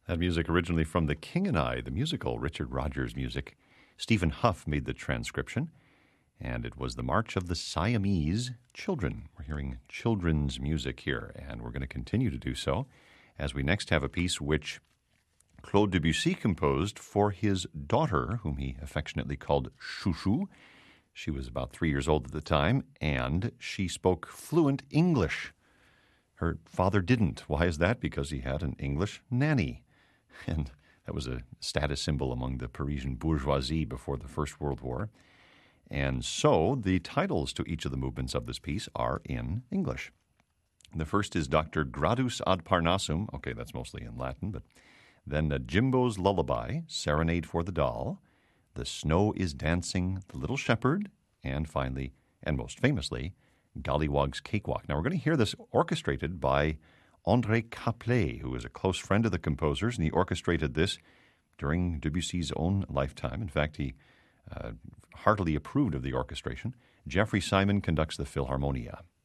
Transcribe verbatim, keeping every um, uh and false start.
That music originally from The King and I, the musical, Richard Rodgers music. Stephen Huff made the transcription, and it was the March of the Siamese Children. We're hearing children's music here, and we're going to continue to do so as we next have a piece which Claude Debussy composed for his daughter, whom he affectionately called Chouchou. She was about three years old at the time, and she spoke fluent English. Her father didn't. Why is that? Because he had an English nanny. And that was a status symbol among the Parisian bourgeoisie before the First World War. And so the titles to each of the movements of this piece are in English. The first is Doctor Gradus ad Parnassum. Okay, that's mostly in Latin, but then uh, Jimbo's Lullaby, Serenade for the Doll, The Snow is Dancing, The Little Shepherd, and finally, and most famously, Gollywog's Cakewalk. Now, we're going to hear this orchestrated by André Caplet, who is a close friend of the composers, and he orchestrated this during Debussy's own lifetime. In fact, he uh, heartily approved of the orchestration. Jeffrey Simon conducts the Philharmonia.